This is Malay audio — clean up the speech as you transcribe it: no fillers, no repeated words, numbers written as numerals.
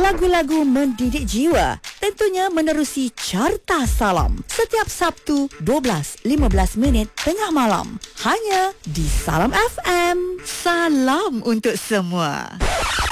lagu-lagu mendidik jiwa, tentunya menerusi Carta Salam setiap Sabtu 12.15 tengah malam, hanya di Salam FM. Salam untuk semua.